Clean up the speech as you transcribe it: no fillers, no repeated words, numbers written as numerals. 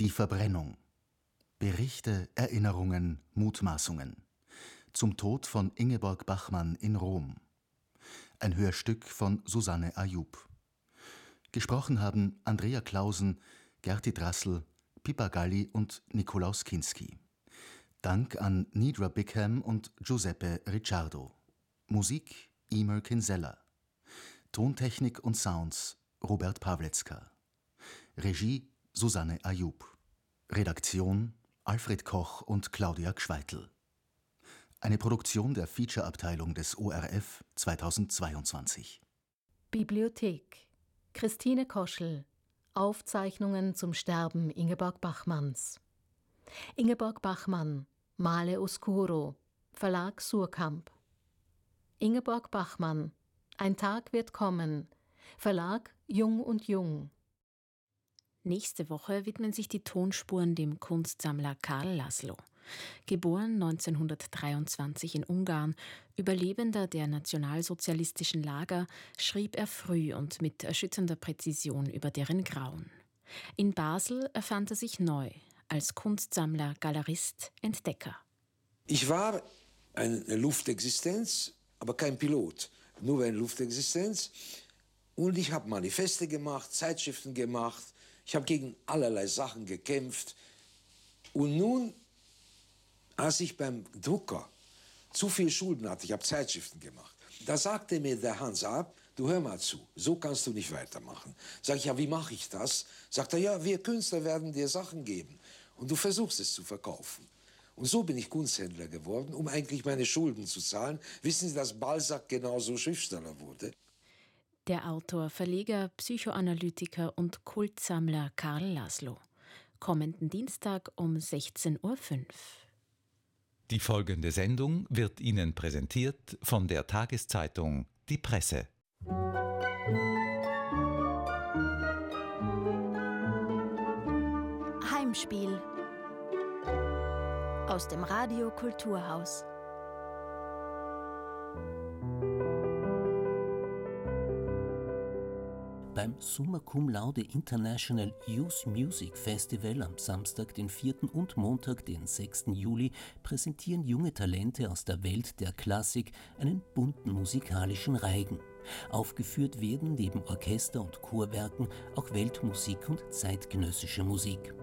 Die Verbrennung. Berichte, Erinnerungen, Mutmaßungen. Zum Tod von Ingeborg Bachmann in Rom. Ein Hörstück von Susanne Ayub. Gesprochen haben Andrea Clausen, Gerti Drassel, Pippa Galli und Nikolaus Kinski. Dank an Nidra Bickham und Giuseppe Ricciardo. Musik Emer Kinsella. Tontechnik und Sounds Robert Pawletzka. Regie Susanne Ayub. Redaktion Alfred Koch und Claudia Gschweitel. Eine Produktion der Feature-Abteilung des ORF 2022. Bibliothek. Christine Koschel. Aufzeichnungen zum Sterben Ingeborg Bachmanns. Ingeborg Bachmann. Male Oscuro. Verlag Suhrkamp. Ingeborg Bachmann. Ein Tag wird kommen. Verlag Jung und Jung. Nächste Woche widmen sich die Tonspuren dem Kunstsammler Karl Laszlo. Geboren 1923 in Ungarn, Überlebender der nationalsozialistischen Lager, schrieb er früh und mit erschütternder Präzision über deren Grauen. In Basel erfand er sich neu, als Kunstsammler, Galerist, Entdecker. Ich war eine Luftexistenz, aber kein Pilot, nur eine Luftexistenz. Und ich habe Manifeste gemacht, Zeitschriften gemacht, ich habe gegen allerlei Sachen gekämpft. Und nun, als ich beim Drucker zu viel Schulden hatte, ich habe Zeitschriften gemacht, da sagte mir der Hans Arp, du hör mal zu, so kannst du nicht weitermachen. Sag ich, ja, wie mache ich das? Sagt er, ja, wir Künstler werden dir Sachen geben und du versuchst es zu verkaufen. Und so bin ich Kunsthändler geworden, um eigentlich meine Schulden zu zahlen. Wissen Sie, dass Balzac genauso Schriftsteller wurde? Der Autor, Verleger, Psychoanalytiker und Kultsammler Karl Laszlo. Kommenden Dienstag um 16:05 Uhr. Die folgende Sendung wird Ihnen präsentiert von der Tageszeitung Die Presse. Heimspiel aus dem Radio Kulturhaus. Beim Summa Cum Laude International Youth Music Festival am Samstag, den 4. und Montag, den 6. Juli, präsentieren junge Talente aus der Welt der Klassik einen bunten musikalischen Reigen. Aufgeführt werden neben Orchester- und Chorwerken auch Weltmusik und zeitgenössische Musik.